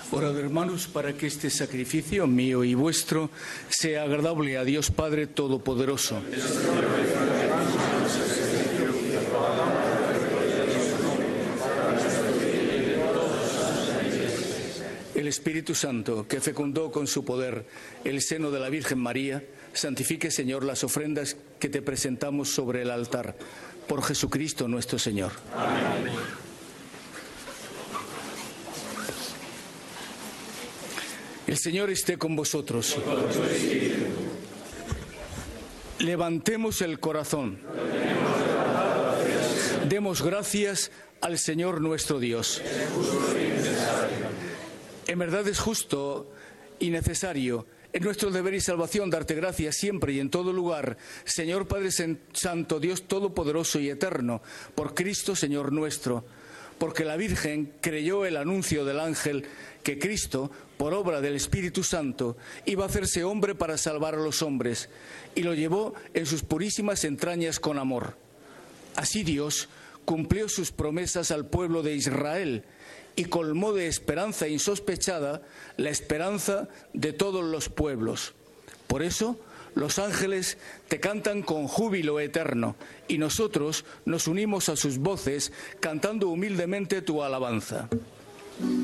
Orad, hermanos, para que este sacrificio mío y vuestro sea agradable a Dios Padre Todopoderoso. El Espíritu Santo, que fecundó con su poder el seno de la Virgen María, santifique, Señor, las ofrendas que te presentamos sobre el altar. Por Jesucristo nuestro Señor. Amén. El Señor esté con vosotros. Levantemos el corazón. Demos gracias al Señor nuestro Dios. En verdad es justo y necesario, es nuestro deber y salvación darte gracias siempre y en todo lugar, Señor Padre Santo, Dios Todopoderoso y Eterno, por Cristo Señor nuestro, porque la Virgen creyó el anuncio del ángel que Cristo, por obra del Espíritu Santo, iba a hacerse hombre para salvar a los hombres, y lo llevó en sus purísimas entrañas con amor. Así Dios cumplió sus promesas al pueblo de Israel y colmó de esperanza insospechada la esperanza de todos los pueblos. Por eso, los ángeles te cantan con júbilo eterno y nosotros nos unimos a sus voces cantando humildemente tu alabanza.